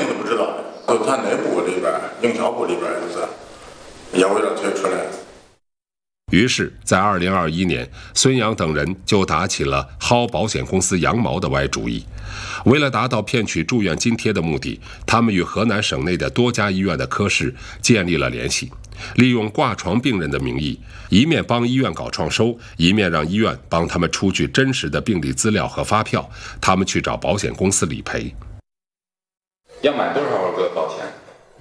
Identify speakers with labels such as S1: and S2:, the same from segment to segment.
S1: 人都不知道的，都是他内部里边、营销部里边就是也为了推出来。
S2: 于是，在2021年，孙杨等人就打起了薅保险公司羊毛的歪主意。为了达到骗取住院津贴的目的，他们与河南省内的多家医院的科室建立了联系，利用挂床病人的名义，一面帮医院搞创收，一面让医院帮他们出具真实的病历资料和发票，他们去找保险公司理赔。
S3: 要买多少个保险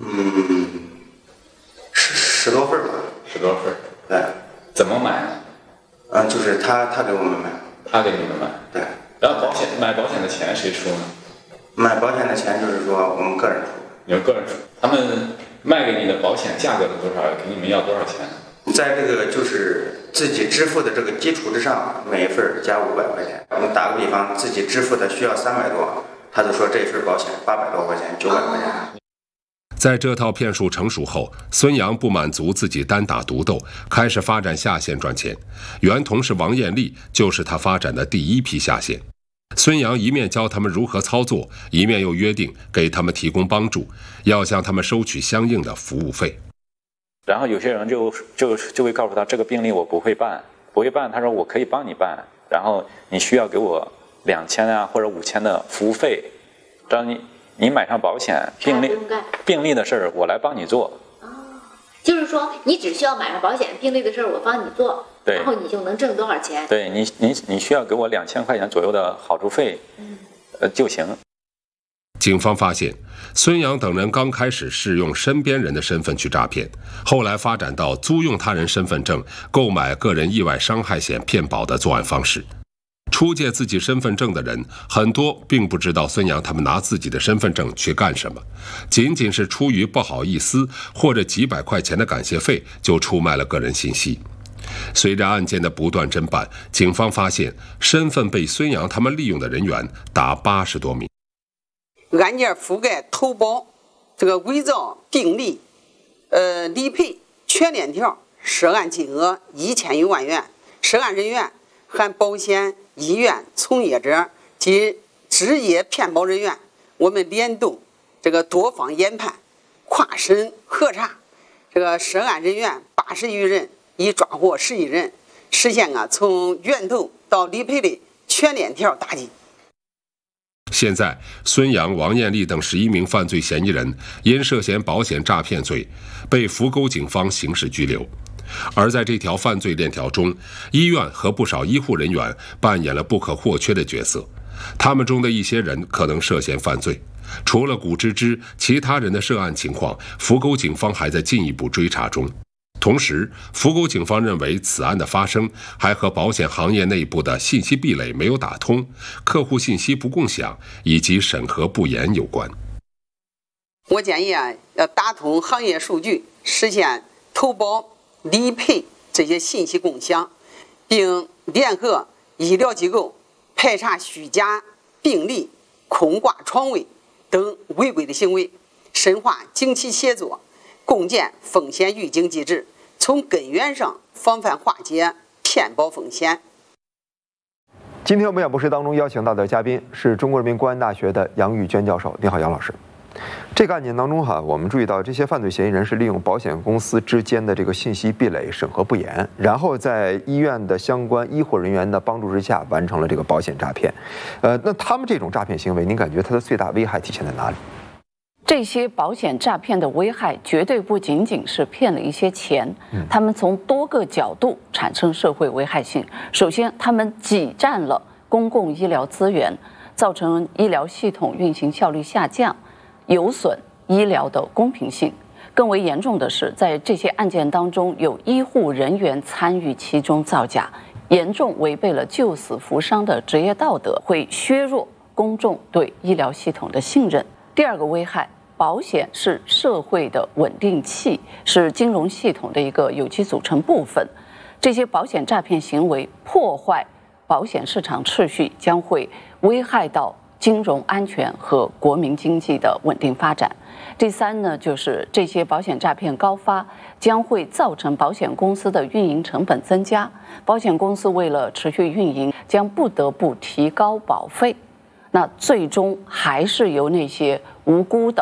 S4: ？10多份吧。
S3: 10多份。
S4: 对。
S3: 怎么买呢？
S4: 就是他给我们买。
S3: 他给你们买。
S4: 对。
S3: 然后买保险的钱谁出呢？
S4: 买保险的钱就是说我们个人出。
S3: 你们个人出。他们卖给你的保险价格是多少？给你们要多少钱？
S4: 在这个就是自己支付的这个基础之上，每一份加500块钱。我们打个比方，自己支付的需要300多，他就说这份保险800多块钱，900块钱。
S2: 在这套骗术成熟后，孙杨不满足自己单打独斗，开始发展下线赚钱。原同事王艳丽就是他发展的第一批下线。孙杨一面教他们如何操作，一面又约定给他们提供帮助，要向他们收取相应的服务费。
S5: 然后有些人就会告诉他，这个病例我不会办，他说我可以帮你办，然后你需要给我2000啊或者5000的服务费，让你买上保险，病例的事儿我来帮你做。
S6: 就是说你只需要买上保险，病例的事儿我帮你做，
S5: 对，
S6: 然后你就能挣多少钱？
S5: 对你需要给我2000块钱左右的好处费，就行。
S2: 警方发现，孙杨等人刚开始是用身边人的身份去诈骗，后来发展到租用他人身份证购买个人意外伤害险骗保的作案方式。出借自己身份证的人很多并不知道孙杨他们拿自己的身份证去干什么，仅仅是出于不好意思或者几百块钱的感谢费就出卖了个人信息。随着案件的不断侦办，警方发现身份被孙杨他们利用的人员达80多名。
S7: 案件覆盖投保、这个伪造病历、理赔全链条，涉案金额1000余万元，涉案人员含保险、医院从业者及职业骗保人员。我们联动这个多方研判，跨省核查，这个涉案人员80余人，已抓获11人，实现从源头到理赔的全链条打击。
S2: 现在，孙杨、王艳丽等11名犯罪嫌疑人因涉嫌保险诈骗罪，被扶沟警方刑事拘留。而在这条犯罪链条中，医院和不少医护人员扮演了不可或缺的角色。他们中的一些人可能涉嫌犯罪。除了古芝芝，其他人的涉案情况，扶沟警方还在进一步追查中。同时，扶沟警方认为此案的发生还和保险行业内部的信息壁垒没有打通、客户信息不共享以及审核不严有关。
S7: 我建议要打通行业数据，实现投保、理赔这些信息共享，并联合医疗机构排查虚假病历、空挂床位等违规的行为，深化警企协作，共建风险预警机制，从根源上防范化解骗保风险。
S8: 今天我们演播室当中邀请到的嘉宾是中国人民公安大学的杨玉娟教授。你好，杨老师。这个案件当中我们注意到这些犯罪嫌疑人是利用保险公司之间的这个信息壁垒、审核不严，然后在医院的相关医护人员的帮助之下完成了这个保险诈骗。那他们这种诈骗行为，您感觉它的最大危害体现在哪里？
S9: 这些保险诈骗的危害绝对不仅仅是骗了一些钱，他们从多个角度产生社会危害性。首先，他们挤占了公共医疗资源，造成医疗系统运行效率下降，有损医疗的公平性。更为严重的是，在这些案件当中，有医护人员参与其中造假，严重违背了救死扶伤的职业道德，会削弱公众对医疗系统的信任。第二个危害，保险是社会的稳定器，是金融系统的一个有机组成部分。这些保险诈骗行为破坏保险市场秩序，将会危害到金融安全和国民经济的稳定发展。第三呢，就是这些保险诈骗高发，将会造成保险公司的运营成本增加，保险公司为了持续运营，将不得不提高保费。那最终还是由那些无辜的